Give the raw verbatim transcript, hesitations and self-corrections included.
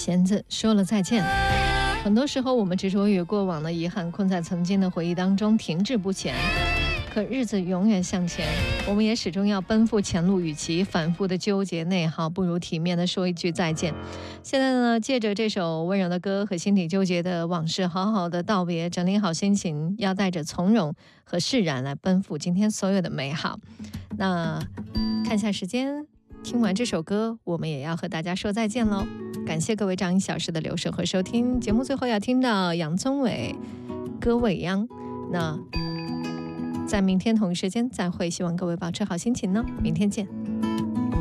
弦子说了再见。很多时候我们执着于过往的遗憾，困在曾经的回忆当中停滞不前，可日子永远向前，我们也始终要奔赴前路，与其反复的纠结内耗，不如体面的说一句再见。现在呢，借着这首温柔的歌和心底纠结的往事，好好的道别，整理好心情，要带着从容和释然来奔赴今天所有的美好。那看一下时间，听完这首歌，我们也要和大家说再见喽。感谢各位这样一小时的留守和收听，节目最后要听到杨宗纬歌未央。那在明天同一时间再会，希望各位保持好心情呢，明天见。